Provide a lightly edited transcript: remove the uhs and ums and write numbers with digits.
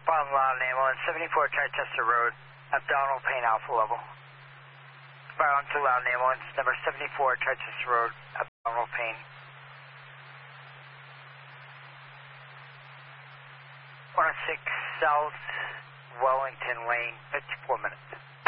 One loud ambulance, 74 Chichester Road, abdominal pain alpha level. Fire on to loud ambulance, number 74 Chichester Road, abdominal pain. 106 South Wellington Lane, 54 minutes.